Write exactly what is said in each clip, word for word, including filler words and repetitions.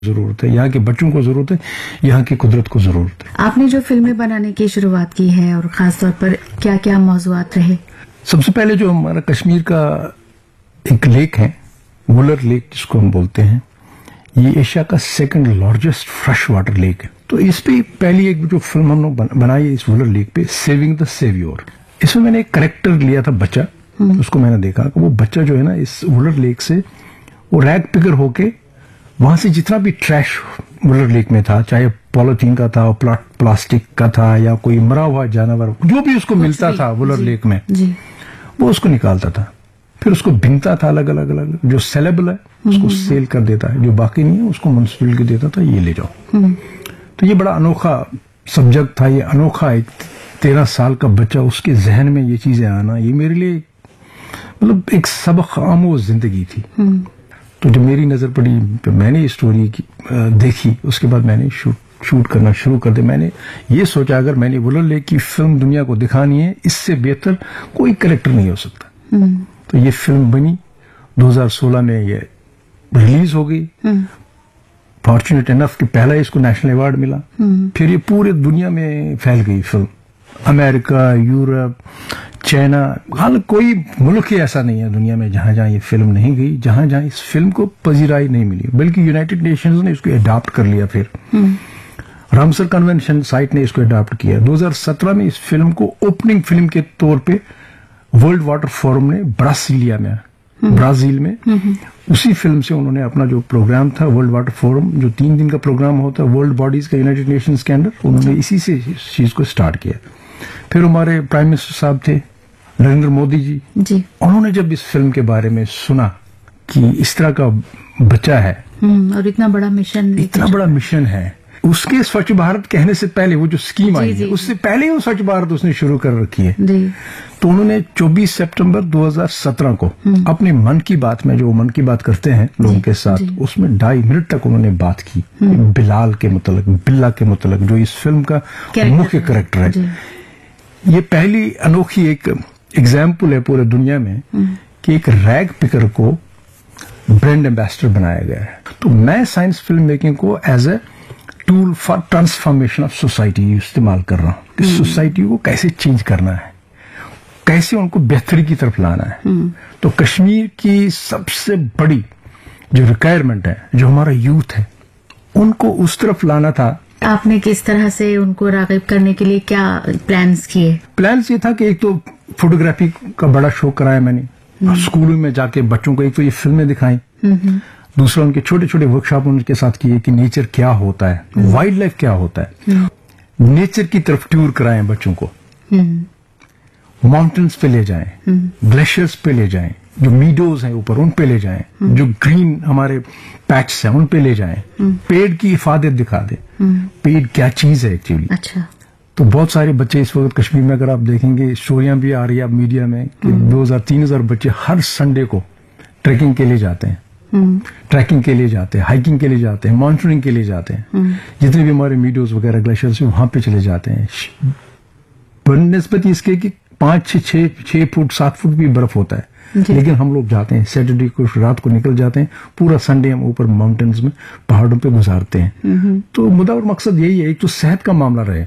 जरूरत है, यहाँ के बच्चों को जरूरत है, यहाँ की कुदरत को जरूरत है। आपने जो फिल्में बनाने की शुरुआत की है और खासतौर पर क्या क्या मौजुआत रहे? सबसे पहले जो हमारा कश्मीर का एक लेक है, वुलर लेक जिसको हम बोलते हैं, ये एशिया का second largest fresh water lake है। तो इस पे पहली एक जो फिल्म हम लोग बनाई है इस वुलर लेक पे, सेविंग द सेवियोर। इसमें मैंने एक करेक्टर लिया था बच्चा, उसको मैंने देखा कि वो बच्चा जो है ना इस वुलर लेक से वो रैग पिकर होके वहां से जितना भी ट्रैश वुलर लेक में था, चाहे पॉलिथीन का था, प्ला, प्लास्टिक का था या कोई मरा हुआ जानवर, जो भी उसको मिलता था वुलर लेक में जी। वो उसको निकालता था, फिर उसको भिंगता था अलग अलग अलग, जो सेलेबल है उसको सेल कर देता है, जो बाकी नहीं है उसको म्युनिसिपल के देता था, ये ले जाओ। तो ये बड़ा अनोखा सब्जेक्ट था, ये अनोखा एक तेरह साल का बच्चा उसके जहन में ये चीजें आना, ये मेरे लिए मतलब एक सबक आमोज जिंदगी थी। तो जब मेरी नजर पड़ी, मैंने स्टोरी की देखी, उसके बाद मैंने शूट शूट करना शुरू कर दिया। मैंने ये सोचा अगर मैंने वुलर लेक की फिल्म दुनिया को दिखानी है, इससे बेहतर कोई कैरेक्टर नहीं हो सकता। तो ये फिल्म बनी, दो हज़ार सोलह में ये रिलीज हो गई। फॉर्चुनेट इनफ कि पहला इसको नेशनल अवार्ड मिला, फिर ये पूरे दुनिया में फैल गई फिल्म, अमेरिका, यूरोप, चाइना, हाल कोई मुल्क ही ऐसा नहीं है दुनिया में जहां जहां ये फिल्म नहीं गई, जहां जहां इस फिल्म को पजीराई नहीं मिली, बल्कि यूनाइटेड नेशंस ने इसको अडॉप्ट कर लिया। फिर रामसर कन्वेंशन साइट ने इसको अडॉप्ट किया। दो हज़ार सत्रह में इस फिल्म को ओपनिंग फिल्म के तौर पे वर्ल्ड वाटर फोरम ने ब्रासीलिया में, ब्राजील में, उसी फिल्म से उन्होंने अपना जो प्रोग्राम था वर्ल्ड वाटर फोरम, जो तीन दिन का प्रोग्राम होता है वर्ल्ड बॉडीज का यूनाइटेड नेशंस के अंदर, उन्होंने इसी से इस चीज को स्टार्ट किया। फिर हमारे प्राइम मिनिस्टर साहब थे नरेंद्र मोदी जी, जी उन्होंने जब इस फिल्म के बारे में सुना कि इस तरह का बच्चा है और इतना बड़ा मिशन इतना बड़ा मिशन है, उसके स्वच्छ भारत कहने से पहले वो जो स्कीम आई है उससे पहले वो स्वच्छ भारत उसने शुरू कर रखी है। जी। तो उन्होंने चौबीस सितंबर दो हज़ार सत्रह को अपने मन की बात में, जो मन की बात करते हैं लोगों के साथ, उसमें ढाई मिनट तक उन्होंने बात की बिलाल के मुतल्लिक, बिल्ला के मुतल्लिक, जो इस फिल्म का मुख्य कैरेक्टर है। ये पहली अनोखी एक एग्जाम्पल है पूरे दुनिया में कि एक रैग पिकर को ब्रांड एम्बेसडर बनाया गया है। तो मैं साइंस फिल्म मेकिंग को as a tool for transformation of society इस्तेमाल कर रहा हूं कि सोसाइटी को कैसे चेंज करना है, कैसे उनको बेहतरी की तरफ लाना है। तो कश्मीर की सबसे बड़ी जो रिक्वायरमेंट है, जो हमारा यूथ है, उनको उस तरफ लाना था। आपने किस तरह से उनको राग़िब करने के लिए क्या प्लान्स किए? प्लान्स ये था कि एक तो फोटोग्राफी का बड़ा शौक कराया मैंने, स्कूलों में जाके बच्चों को एक तो ये फिल्में दिखाई, दूसरा उनके छोटे छोटे वर्कशॉप उनके साथ किए कि नेचर क्या होता है, वाइल्ड लाइफ क्या होता है, नेचर की तरफ टूर कराएं बच्चों को, माउंटेन्स पे ले जाएं, ग्लेशियर्स पे ले जाएं, जो मीडोज हैं ऊपर उन पे ले जाएं, जो ग्रीन हमारे पैच हैं उन पे ले जाएं, पेड़ की हिफाजत दिखा दें, पेड़ क्या चीज है एक्चुअली। अच्छा। तो बहुत सारे बच्चे इस वक्त कश्मीर में, अगर आप देखेंगे स्टोरियां भी आ रही है मीडिया में कि दो हजार तीन हजार बच्चे हर संडे को ट्रैकिंग के लिए जाते हैं, ट्रैकिंग के लिए जाते हैं, हाइकिंग के लिए जाते हैं, माउंटेनिंग के लिए जाते हैं, जितने भी हमारे मीडोज वगैरह ग्लेशियर्स वहां पे चले जाते हैं। बनस्पति इसके कि पांच छह छह छह फुट सात फुट भी बर्फ होता है, लेकिन हम लोग जाते हैं, सैटरडे को रात को निकल जाते हैं, पूरा संडे हम ऊपर माउंटेन्स में पहाड़ों पे गुजारते हैं। तो मुद्दा और मकसद यही है, एक तो सेहत का मामला रहे,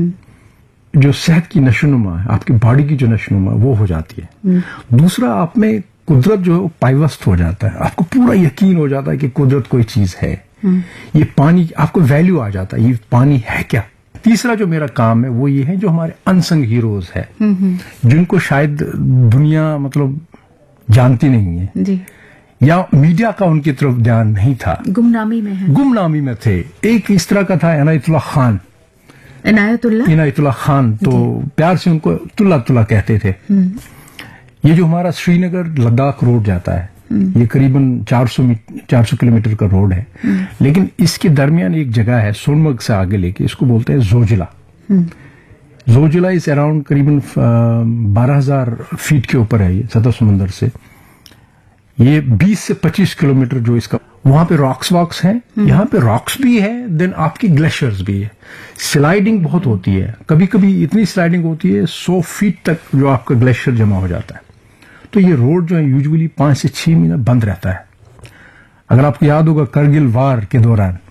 जो सेहत की नशोनुमा है, आपकी बॉडी की जो नशोनुमा वो हो जाती है। दूसरा, आप में कुदरत जो है वो पाइवस्त हो जाता है, आपको पूरा यकीन हो जाता है कि कुदरत कोई चीज है, ये पानी आपको वैल्यू आ जाता है, ये पानी है क्या। तीसरा जो मेरा काम है वो ये है, जो हमारे अनसंग हीरोज है, जिनको शायद दुनिया मतलब जानती नहीं है जी। या मीडिया का उनकी तरफ ध्यान नहीं था, गुमनामी में है, गुमनामी में थे। एक इस तरह का था इनायतुल्ला खान, इनायतुल्ला इनायतुल्ला खान, तो प्यार से उनको तुल्ला तुल्ला कहते थे। ये जो हमारा श्रीनगर लद्दाख रोड जाता है, ये करीबन चार सौ चार सौ किलोमीटर का रोड है, लेकिन इसके दरमियान एक जगह है सोनमर्ग से आगे लेके, इसको बोलते हैं जोजिला। जोजिला इस अराउंड करीबन बारह हजार फीट के ऊपर है ये सतह समंदर से। ये बीस से पच्चीस किलोमीटर जो इसका, वहां पे रॉक्स वॉक्स हैं, यहाँ पे रॉक्स भी है, देन आपकी ग्लेशियर्स भी है, स्लाइडिंग बहुत होती है, कभी कभी इतनी स्लाइडिंग होती है सौ फीट तक जो आपका ग्लेशियर जमा हो जाता है। तो ये रोड जो है यूजुअली पांच से छह महीने बंद रहता है। अगर आपको याद होगा करगिल वार के दौरान